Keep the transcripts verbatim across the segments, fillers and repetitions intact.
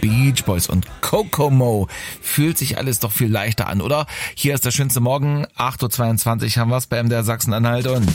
Beach Boys und Kokomo. Fühlt sich alles doch viel leichter an, oder? Hier ist der schönste Morgen, acht Uhr zweiundzwanzig haben wir es bei M D R Sachsen-Anhalt und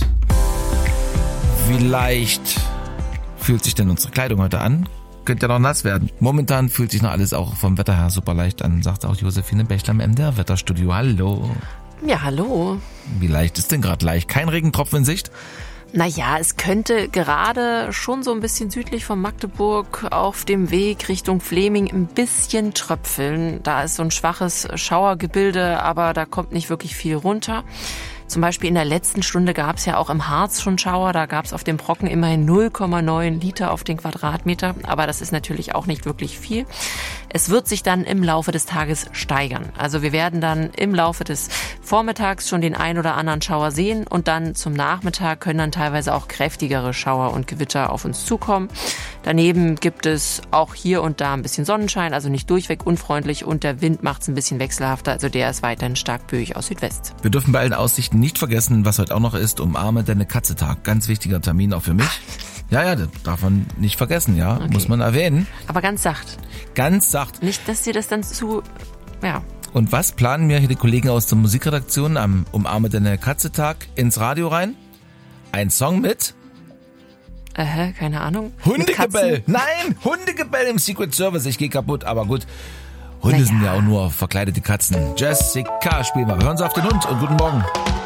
wie leicht fühlt sich denn unsere Kleidung heute an? Könnte ja noch nass werden. Momentan fühlt sich noch alles auch vom Wetter her super leicht an, sagt auch Josephine Bächler im M D R Wetterstudio. Hallo. Ja, hallo. Wie leicht ist denn gerade leicht? Kein Regentropfen in Sicht? Naja, es könnte gerade schon so ein bisschen südlich von Magdeburg auf dem Weg Richtung Fleming ein bisschen tröpfeln. Da ist so ein schwaches Schauergebilde, aber da kommt nicht wirklich viel runter. Zum Beispiel in der letzten Stunde gab es ja auch im Harz schon Schauer. Da gab es auf dem Brocken immerhin null Komma neun Liter auf den Quadratmeter. Aber das ist natürlich auch nicht wirklich viel. Es wird sich dann im Laufe des Tages steigern. Also wir werden dann im Laufe des Vormittags schon den ein oder anderen Schauer sehen. Und dann zum Nachmittag können dann teilweise auch kräftigere Schauer und Gewitter auf uns zukommen. Daneben gibt es auch hier und da ein bisschen Sonnenschein, also nicht durchweg unfreundlich. Und der Wind macht es ein bisschen wechselhafter. Also der ist weiterhin stark böig aus Südwest. Wir dürfen bei allen Aussichten nicht vergessen, was heute auch noch ist, umarme deine Katze Tag. Ganz wichtiger Termin auch für mich. Ja, ja, das darf man nicht vergessen, ja, okay. Muss man erwähnen. Aber ganz sacht. Ganz sacht. Nicht, dass dir das dann zu, ja. Und was planen mir hier die Kollegen aus der Musikredaktion am Umarme deine Katze Tag ins Radio rein? Ein Song mit? Äh, keine Ahnung. Hundegebell. Nein, Hundegebell im Secret Service. Ich gehe kaputt, aber gut. Hunde naja. sind ja auch nur verkleidete Katzen. Jessica, spiel mal. Hören Sie auf den Hund und guten Morgen.